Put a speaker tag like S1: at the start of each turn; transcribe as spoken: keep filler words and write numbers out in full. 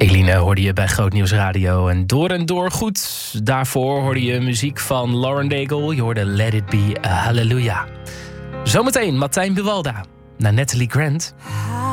S1: Eline hoorde je bij Groot Nieuws Radio en door en door goed. Daarvoor hoorde je muziek van Lauren Daigle. Je hoorde Let It Be a Hallelujah. Zometeen Martijn Buwalda naar Natalie Grant.